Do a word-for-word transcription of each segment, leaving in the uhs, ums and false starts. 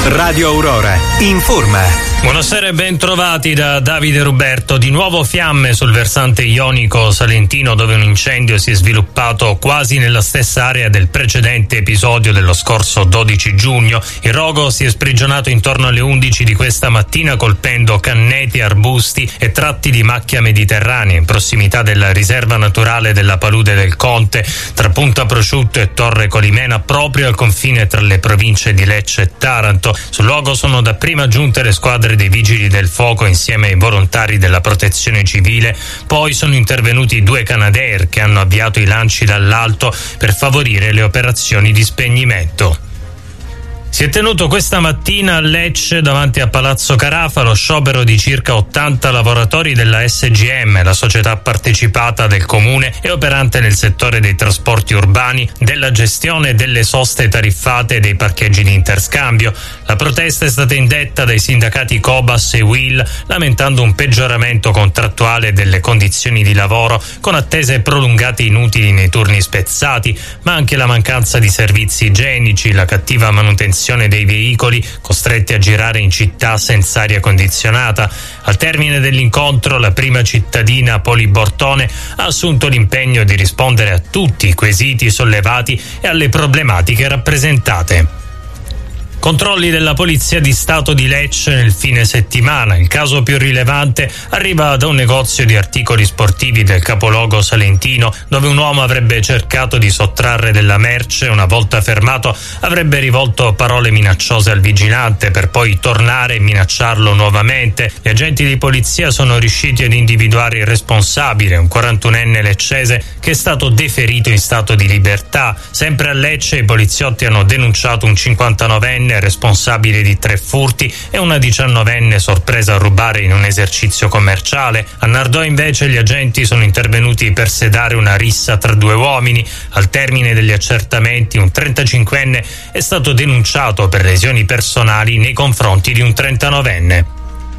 Radio Aurora informa. Buonasera e ben trovati da Davide Ruberto. Di nuovo fiamme sul versante ionico salentino, dove un incendio si è sviluppato quasi nella stessa area del precedente episodio dello scorso dodici giugno. Il rogo si è sprigionato intorno alle undici di questa mattina, colpendo canneti, arbusti e tratti di macchia mediterranea in prossimità della riserva naturale della Palude del Conte, tra Punta Prosciutto e Torre Colimena, proprio al confine tra le province di Lecce e Taranto. Sul luogo sono dapprima giunte le squadre dei vigili del fuoco insieme ai volontari della protezione civile, poi sono intervenuti due Canadair che hanno avviato i lanci dall'alto per favorire le operazioni di spegnimento. Si è tenuto questa mattina a Lecce, davanti a Palazzo Carafa, lo sciopero di circa ottanta lavoratori della S G M, la società partecipata del comune e operante nel settore dei trasporti urbani, della gestione delle soste tariffate e dei parcheggi di interscambio. La protesta è stata indetta dai sindacati Cobas e U I L, lamentando un peggioramento contrattuale delle condizioni di lavoro, con attese prolungate inutili nei turni spezzati, ma anche la mancanza di servizi igienici, la cattiva manutenzione dei veicoli costretti a girare in città senza aria condizionata. Al termine dell'incontro, la prima cittadina Poli Bortone ha assunto l'impegno di rispondere a tutti i quesiti sollevati e alle problematiche rappresentate. Controlli della Polizia di Stato di Lecce nel fine settimana. Il caso più rilevante arriva da un negozio di articoli sportivi del capoluogo salentino, dove un uomo avrebbe cercato di sottrarre della merce. Una volta fermato avrebbe rivolto parole minacciose al vigilante per poi tornare e minacciarlo nuovamente. Gli agenti di polizia sono riusciti ad individuare il responsabile, un quarantunenne leccese che è stato deferito in stato di libertà. Sempre a Lecce i poliziotti hanno denunciato un cinquantanovenne responsabile di tre furti e una diciannovenne sorpresa a rubare in un esercizio commerciale. A Nardò invece gli agenti sono intervenuti per sedare una rissa tra due uomini. Al termine degli accertamenti un trentacinquenne è stato denunciato per lesioni personali nei confronti di un trentanovenne.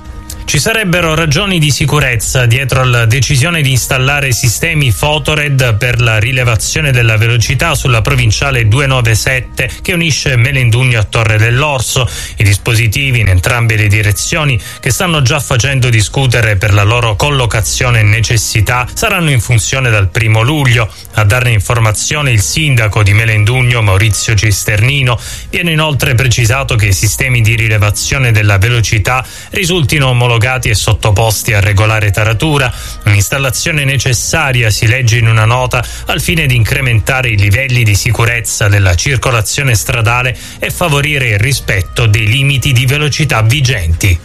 Ci sarebbero ragioni di sicurezza dietro la decisione di installare sistemi Photored per la rilevazione della velocità sulla provinciale duecentonovantasette che unisce Melendugno a Torre dell'Orso. I dispositivi in entrambe le direzioni, che stanno già facendo discutere per la loro collocazione e necessità, saranno in funzione dal primo luglio. A darne informazione il sindaco di Melendugno, Maurizio Cisternino. Viene inoltre precisato che i sistemi di rilevazione della velocità risultino omologati e sottoposti a regolare taratura. Un'installazione necessaria, si legge in una nota, al fine di incrementare i livelli di sicurezza della circolazione stradale e favorire il rispetto dei limiti di velocità vigenti.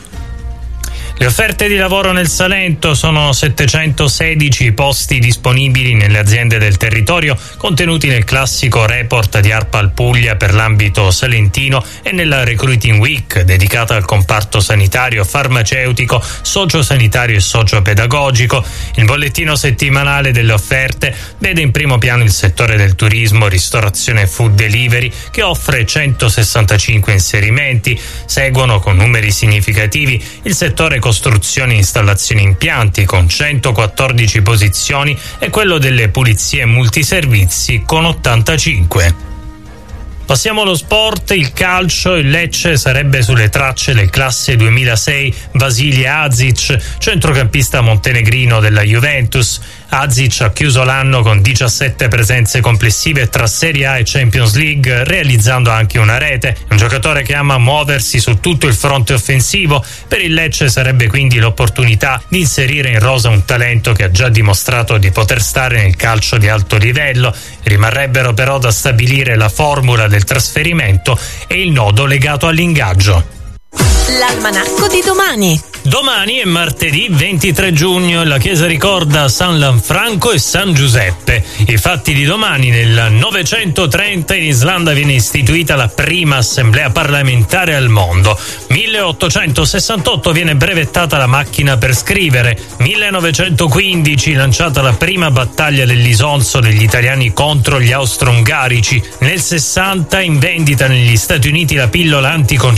Le offerte di lavoro nel Salento sono settecentosedici i posti disponibili nelle aziende del territorio, contenuti nel classico report di ARPAL Puglia per l'ambito salentino e nella Recruiting Week dedicata al comparto sanitario, farmaceutico, sociosanitario e sociopedagogico. Il bollettino settimanale delle offerte vede in primo piano il settore del turismo, ristorazione e food delivery, che offre centosessantacinque inserimenti. Seguono con numeri significativi il settore costruzioni e installazioni impianti con centoquattordici posizioni e quello delle pulizie multiservizi con ottantacinque. Passiamo allo sport, il calcio. Il Lecce sarebbe sulle tracce del classe duemilasei Vasilije Azic, centrocampista montenegrino della Juventus. Azic ha chiuso l'anno con diciassette presenze complessive tra Serie A e Champions League, realizzando anche una rete. È un giocatore che ama muoversi su tutto il fronte offensivo. Per il Lecce sarebbe quindi l'opportunità di inserire in rosa un talento che ha già dimostrato di poter stare nel calcio di alto livello. Rimarrebbero però da stabilire la formula del trasferimento e il nodo legato all'ingaggio. L'almanacco di domani. Domani è martedì ventitré giugno e la chiesa ricorda San Lanfranco e San Giuseppe. I fatti di domani: nel novecentotrenta in Islanda viene istituita la prima assemblea parlamentare al mondo. milleottocentosessantotto viene brevettata la macchina per scrivere. millenovecentoquindici lanciata la prima battaglia dell'Isonzo degli italiani contro gli austro-ungarici. Nel sessanta in vendita negli Stati Uniti la pillola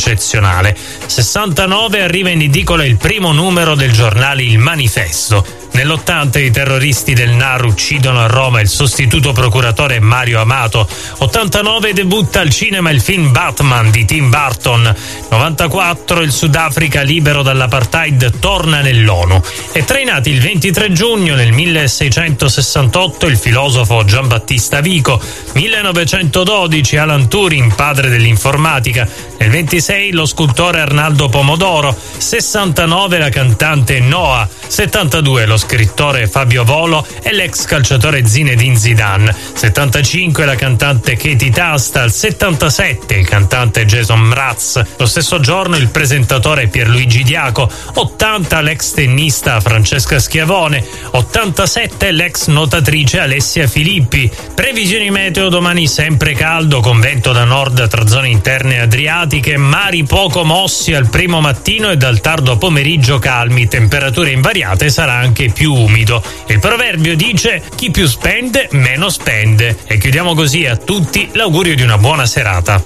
anticoncezionale. sessantanove arriva in edicola il primo numero del giornale Il Manifesto. Nell'ottanta i terroristi del N A R uccidono a Roma il sostituto procuratore Mario Amato. ottantanove debutta al cinema il film Batman di Tim Burton. novantaquattro il Sudafrica libero dall'apartheid torna nell'ONU. È trainati il ventitré giugno nel milleseicentosessantotto il filosofo Giambattista Vico. millenovecentododici Alan Turing, padre dell'informatica. Nel ventisei lo scultore Arnaldo Pomodoro. sessantanove la cantante Noah. settantadue lo scrittore Fabio Volo e l'ex calciatore Zinedine Zidane. settantacinque la cantante Katie Tastal. settantasette il cantante Jason Mraz. Lo stesso giorno il presentatore Pierluigi Diaco. ottanta l'ex tennista Francesca Schiavone. ottantasette l'ex nuotatrice Alessia Filippi. Previsioni meteo: domani sempre caldo con vento da nord tra zone interne adriatiche, mari poco mossi al primo mattino e dal tardo pomeriggio calmi, temperature invariate, sarà anche più umido. Il proverbio dice: chi più spende meno spende. E chiudiamo così a tutti l'augurio di una buona serata.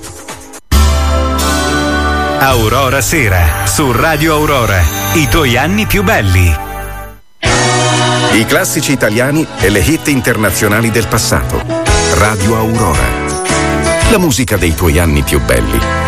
Aurora Sera su Radio Aurora, i tuoi anni più belli. I classici italiani e le hit internazionali del passato. Radio Aurora. La musica dei tuoi anni più belli.